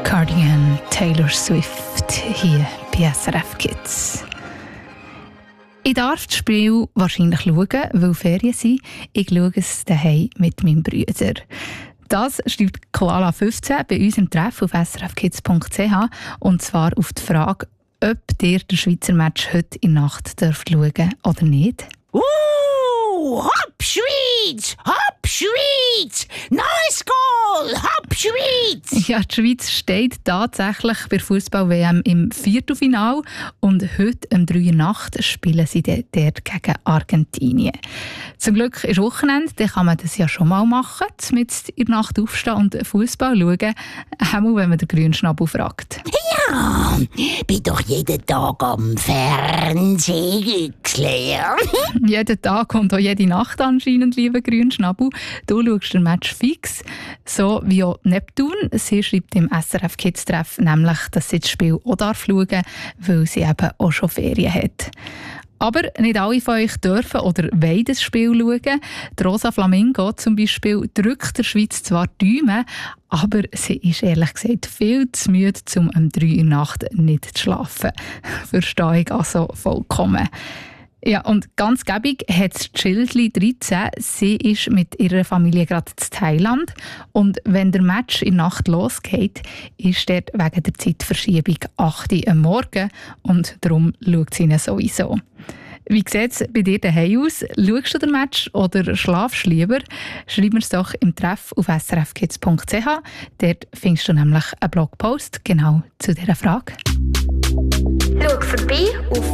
Cardigan, Taylor Swift hier bei SRF Kids. Ich darf das Spiel wahrscheinlich schauen, weil Ferien sind. Ich schaue es daheim mit meinem Bruder. Das schreibt Koala 15 bei uns im Treff auf srfkids.ch, und zwar auf die Frage, ob ihr den Schweizer Match heute in der Nacht dürft schauen oder nicht. Hopp Schweiz! Hopp Schweiz! Nice goal! Hopp Schweiz! Ja, die Schweiz steht tatsächlich bei Fußball-WM im Viertelfinale und heute um 3 Uhr Nacht spielen sie dort gegen Argentinien. Zum Glück ist Wochenende, dann kann man das ja schon mal machen, mit in der Nacht aufstehen und Fußball schauen, auch wenn man den Grünschnabel fragt. Ja, bin doch jeden Tag am Fernsehen, Claire. Jeden Tag und auch jede Nacht anscheinend, lieber Grünschnabel. Du schaust den Match fix, so wie auch Neptun. Sie schreibt im SRF Kids Treff nämlich, dass sie das Spiel auch schauen darf, weil sie eben auch schon Ferien hat. Aber nicht alle von euch dürfen oder wollen das Spiel schauen. Die Rosa Flamingo zum Beispiel drückt der Schweiz zwar die Daumen, aber sie ist ehrlich gesagt viel zu müde, um um 3 Uhr Nacht nicht zu schlafen. Verstehe ich also vollkommen. Ja, und ganz gäbig hat es Childli 13. Sie ist mit ihrer Familie gerade in Thailand. Und wenn der Match in der Nacht losgeht, ist dort wegen der Zeitverschiebung 8 Uhr am Morgen. Und darum schaut sie ihn sowieso. Wie sieht es bei dir daheim aus? Schaust du den Match oder schlafst du lieber? Schreib mir es doch im Treff auf srfkids.ch. Dort findest du nämlich einen Blogpost genau zu dieser Frage. Schau vorbei auf